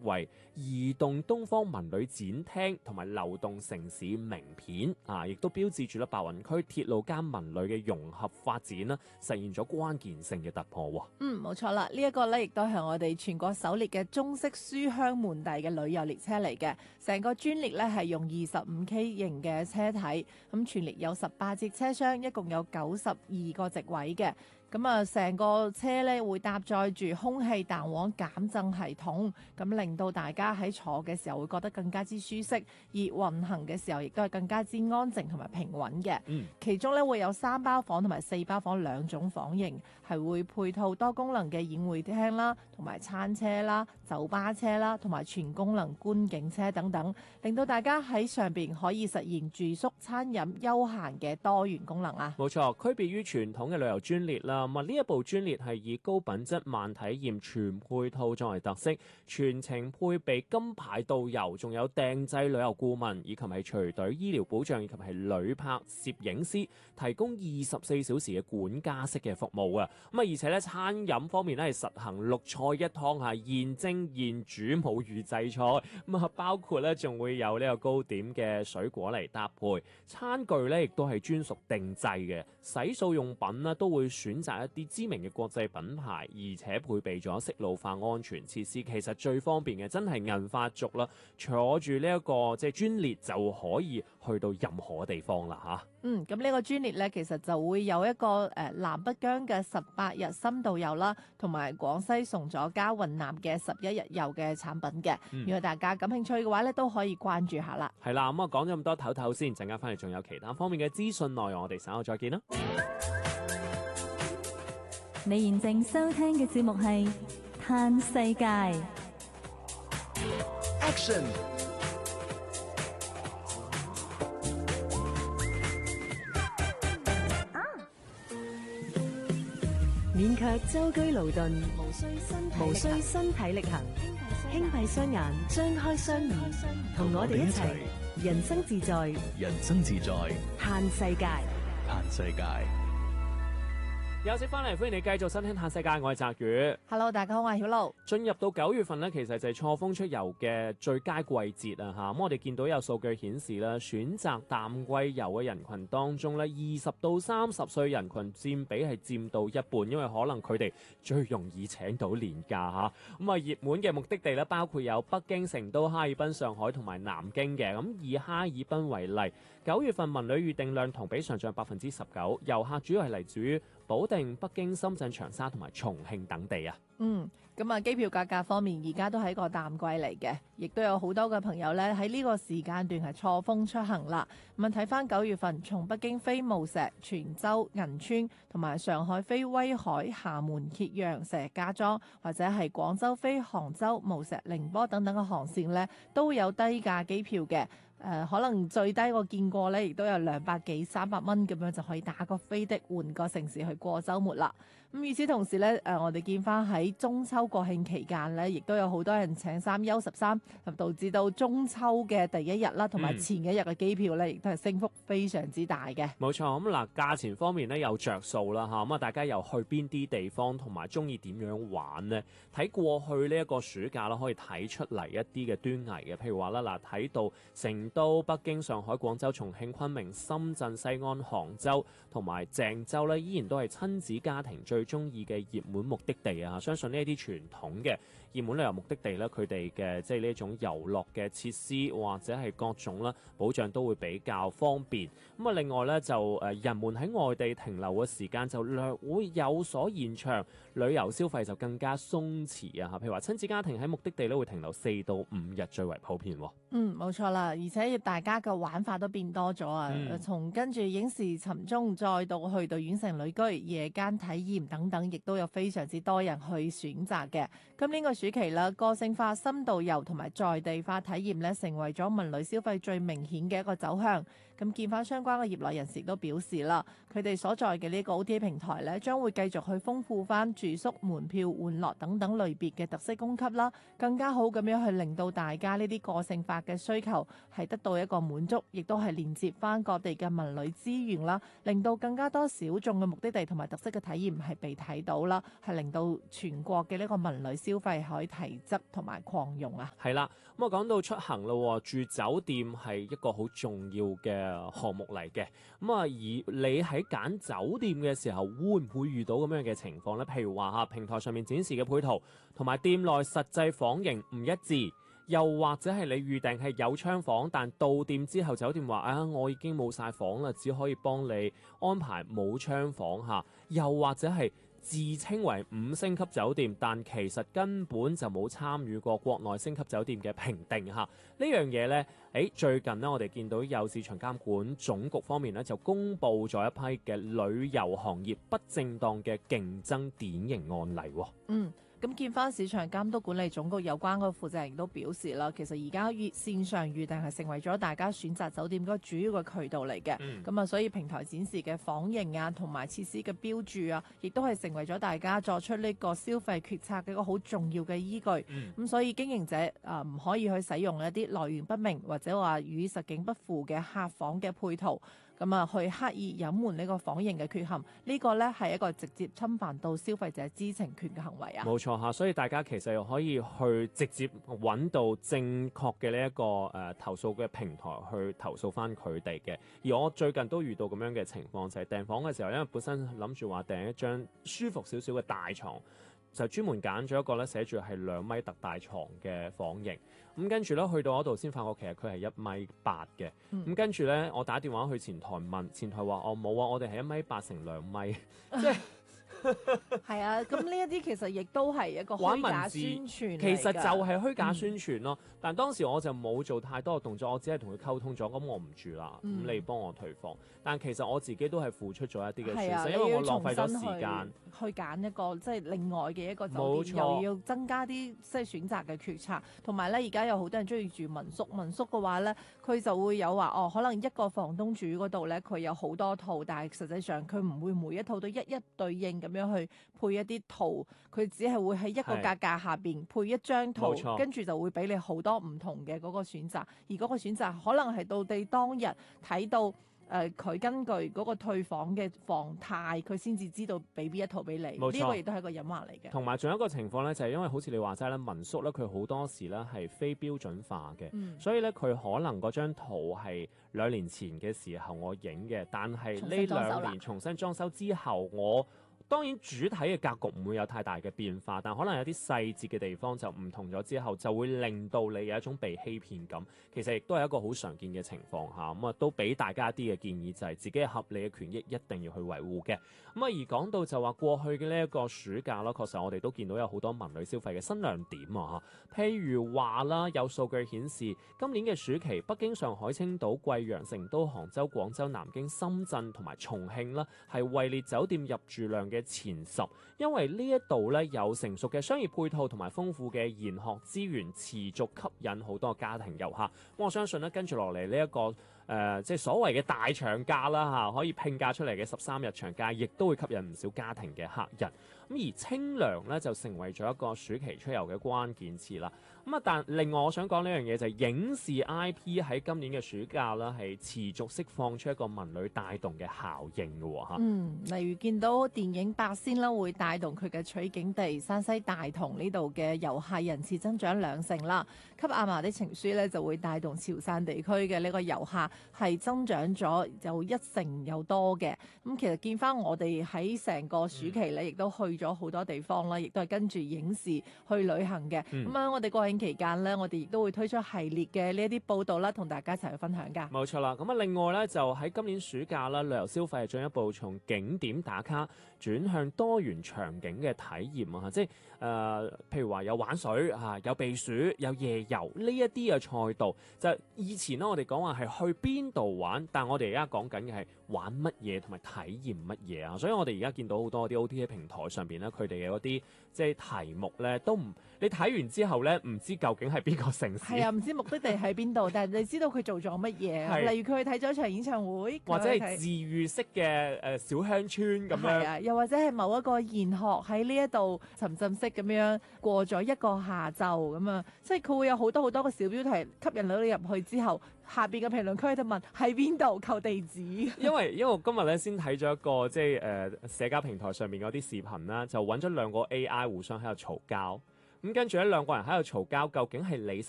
為移動東方文旅展廳同埋流動城市名片啊，亦都標誌住咧白雲區鐵路加文旅嘅融合發展啦，實現咗關鍵性嘅突破。 冇錯啦，呢一個咧亦都係我哋全國首列嘅中式書香門第嘅旅遊列車嚟嘅。成個專列咧係用25K 型嘅車體，咁全列有18節車廂，一共有92個席位嘅。咁啊，成個車咧會搭載住空氣彈簧減震系統，咁令到大家喺坐嘅時候會覺得更加之舒適，而運行嘅時候亦都係更加之安靜同埋平穩嘅。其中咧會有3包房同埋4包房兩種房型，係會配套多功能嘅宴會廳啦，同埋餐車啦、酒吧車啦，同埋全功能觀景車等等，令到大家喺上邊可以實現住宿、餐飲、休閒嘅多元功能啊！ 冇錯，區別於傳統嘅旅遊專列啦。咁呢一部專列係以高品質慢體驗全配套作為特色，全程配備金牌導遊，仲有訂製旅遊顧問，以及係隨隊醫療保障，以及係旅拍攝影師，提供24小時嘅管家式嘅服務啊！咁而且咧餐飲方面咧係實行6菜一湯，係現蒸現煮冇預製菜，咁包括咧仲會有呢個糕點嘅水果嚟搭配，餐具咧亦都係專屬定製嘅，洗漱用品呢都會選擇一啲知名嘅國際品牌，而且配備咗適老化安全設施。其實最方便嘅真係銀髮族啦，坐住呢一個即係專列就可以去到任何地方啦嚇。 咁呢個專列咧，其實就會有一個南北疆嘅18日深度遊啦，同埋廣西崇左加雲南嘅11日遊嘅產品嘅。如果大家感興趣嘅話咧，都可以關注下啦。 係啦，咁啊講咗咁多唞唞先，陣間翻嚟仲有其他方面嘅資訊內容，我哋稍後再見啦。 你現正收聽嘅節目係《嘆世界》 Action。 勉強舟車勞頓，無需身體力行，輕閉雙眼，張開雙耳，同我哋一齊人生自在， 人生自在， 嘆世界， 嘆世界。 有請翻嚟，歡迎你繼續收聽《嘆世界》，我係澤宇。 Hello， 大家好，我係曉露。 進入到9月份呢，其實就係錯峰出遊嘅最佳季節啊！嚇，咁我哋見到有數據顯示啦，選擇淡季遊嘅人群當中咧，20到30歲人群佔比係佔到一半，因為可能佢哋最容易請到年假嚇。咁啊，熱門嘅目的地咧，包括有北京、成都、哈爾濱、上海同埋南京嘅。咁以哈爾濱為例，9月份文旅預訂量同比上漲19%，遊客主要係嚟自於保定、北京、深圳、長沙同埋重慶等地啊。 咁啊，機票價格方面，而家都係一個淡季嚟嘅，亦都有好多嘅朋友咧喺呢個時間段係錯峰出行啦。咁啊，睇翻9月份，從北京飛霧石、泉州、銀川，同埋上海飛威海、廈門、揭陽、石家莊，或者係廣州飛杭州、無錫、寧波等等嘅航線咧，都有低價機票嘅。可能最低我見過咧，亦都有200幾300蚊咁樣就可以打個飛的換個城市去過週末啦。咁與此同時咧，我哋見翻喺中秋國慶期間咧，亦都有好多人請3休13，導致到中秋嘅第一日啦，同埋前一日嘅機票咧，亦都係升幅非常之大嘅。 冇錯，咁嗱，價錢方面咧有着數啦嚇，咁啊大家又去邊啲地方，同埋中意點樣玩呢？睇過去呢一個暑假啦，可以睇出嚟一啲嘅端倪嘅，譬如話啦嗱，睇到成都、北京、上海、廣州、重慶、昆明、深圳、西安、杭州同埋鄭州咧，依然都係親子家庭最中意嘅熱門目的地啊！相信呢一啲傳統嘅熱門旅遊目的地咧，佢哋嘅即係呢一種遊樂嘅設施或者係各種啦保障都會比較方便。咁啊，另外咧就人們喺外地停留嘅時間就略會有所延長，旅遊消費就更加鬆弛啊！譬如話親子家庭喺目的地咧會停留4到5日最為普遍。 冇錯啦，而且大家嘅玩法都變多咗啊！從跟住影視尋蹤，再到去到縣城旅居、夜間體驗等等，亦都有非常之多人去選擇嘅。今年個暑期啦，個性化深度遊同埋在地化體驗咧，成為咗文旅消費最明顯嘅一個走向。咁見翻相關嘅業內人士都表示啦，佢哋所在嘅呢個 OTA 平台咧，將會繼續去豐富翻住宿、門票、玩樂等等類別嘅特色供給啦，更加好咁樣去令到大家呢啲個性化嘅需求係得到一個滿足，亦都係連接翻各地嘅文旅資源啦，令到更加多小眾嘅目的地同埋特色嘅體驗係被睇到啦，係令到全國嘅呢個文旅消費可以提質同埋擴用啊。 係啦，咁啊講到出行咯，住酒店係一個好重要嘅項目嚟嘅。咁啊，而你喺揀酒店嘅時候，會唔會遇到咁樣嘅情況呢？譬如話嚇平台上面展示嘅配圖同埋店內實際房型唔一致。又或者係你預訂係有窗房，但到店之後酒店話啊，我已經冇晒房啦，只可以幫你安排冇窗房嚇。又或者係自稱為5星級酒店，但其實根本就冇參與過國內星級酒店嘅評定嚇。呢樣嘢呢，最近呢，我哋見到有市場監管總局方面呢，就公布咗一批嘅旅遊行業不正當嘅競爭典型案例喎。 咁見翻市場監督管理總局有關個負責人都表示啦，其實而家線上預訂係成為咗大家選擇酒店嗰個主要嘅渠道嚟嘅。咁啊，所以平台展示嘅房型啊，同埋設施嘅標註啊，亦都係成為咗大家作出呢個消費決策嘅一個好重要嘅依據。咁所以經營者唔可以去使用一啲來源不明或者話與實境不符嘅客房嘅配圖。咁啊，去刻意隱瞞呢個房型嘅缺陷，呢個呢係一個直接侵犯到消費者知情權嘅行為啊！ 冇錯嚇，所以大家其實又可以去直接揾到正確嘅呢一個投訴嘅平台去投訴翻佢哋嘅。而我最近都遇到咁樣嘅情況，就係訂房嘅時候，因為本身諗住話訂一張舒服少少嘅大床，就專門揀咗一個咧寫住係2米特大床嘅房型。咁跟住咧去到嗰度先發覺其實佢係1.8米嘅。咁跟住咧我打電話去前台問，前台話我冇啊，我哋係1.8米乘2米，即係。 係啊，咁呢一啲其實亦都係一個虛假宣傳嚟㗎。 其實就係虛假宣傳咯。但當時我就冇做太多嘅動作，我只係同佢溝通咗，咁我唔住啦，咁你幫我退房。但其實我自己都係付出咗一啲嘅損失，因為我浪費咗時間去揀一個即係另外嘅一個酒店，又要增加啲即係選擇嘅決策。同埋咧，而家有好多人中意住民宿，民宿嘅話咧，佢就會有話可能一個房東住嗰度咧，佢有好多套，但係實際上佢唔會每一套都一一對應咁樣去配一啲圖，佢只係會喺一個價格下邊配一張圖，跟住就會俾你好多唔同嘅嗰個選擇，而嗰個選擇可能係到你當日睇到佢根據嗰個退房嘅房態，佢先至知道俾邊一套俾你。呢個亦都係一個隱患嚟嘅。 同埋仲有一個情況咧，就係因為好似你話齋咧，民宿咧佢好多時咧係非標準化嘅，所以咧佢可能嗰張圖係2年前嘅時候我影嘅，但係呢2年重新裝修之後我。當然主體嘅格局唔會有太大嘅變化，但可能有啲細節嘅地方就唔同咗之後，就會令到你有一種被欺騙感。其實亦都係一個好常見嘅情況下，咁都俾大家一啲嘅建議，就係自己嘅合理嘅權益一定要去維護嘅。而講到就話過去嘅呢一個暑假啦，確實我哋都見到有好多文旅消費嘅新亮點啊！譬如話啦，有數據顯示今年嘅暑期，北京、上海、青島、貴陽、成都、杭州、廣州、南京、深圳同埋重慶啦，係位列酒店入住量嘅前10，因為呢一度咧有成熟嘅商業配套同埋豐富嘅研學資源，持續吸引好多家庭遊客。我相信咧跟住落嚟呢一個即係所謂嘅大長假啦可以拼假出嚟嘅13日長假，亦都會吸引唔少家庭嘅客人。咁而清涼咧就成為咗一個暑期出遊嘅關鍵詞啦。但另外我想講呢樣嘢就係影視 IP 喺今年嘅暑假啦，係持續釋放出一個文旅帶動嘅效應嘅例如見到電影《八仙》啦，會帶動佢嘅取景地山西大同呢度嘅遊客人次增長2成啦。給阿嫲的情書咧就會帶動潮汕地區嘅呢個遊客係增長咗有1成有多嘅。咁其實見翻我哋喺成個暑期咧，亦都去咗好多地方啦，亦都係跟住影視去旅行嘅。咁我哋國慶期間咧，我哋亦都會推出系列嘅呢一啲報道啦，同大家一齊去分享㗎。 冇錯啦，咁另外咧就喺今年暑假啦，旅遊消費係進一步從景點打卡轉向多元場景嘅體驗即係譬如話有玩水有避暑、有夜遊呢一啲嘅賽道。就以前咧我哋講話係去邊度玩，但我哋而家講緊嘅係玩乜嘢同埋體驗乜嘢啊。所以我哋而家見到好多啲 OTA 平台上邊咧，佢哋嘅嗰啲即係題目咧都唔，你睇完之後咧唔知究竟係邊個城市。 係啊，唔知目的地喺邊度，但係你知道佢做咗乜嘢。例如佢去睇咗一場演唱會， 或者係治愈式嘅小鄉村咁樣。 啊，又或者係某一個研學喺呢一度沉浸式咁樣過咗一個下晝咁啊，即係佢會有好多好多個小標題吸引到你入去之後，下邊嘅評論區喺度問喺邊度，扣地址。因為我今日咧先睇咗一個即係社交平台上面嗰啲視頻啦，就揾咗2個 AI 互相喺度嘈交。 咁跟住咧兩個人喺度嘈交，究竟係你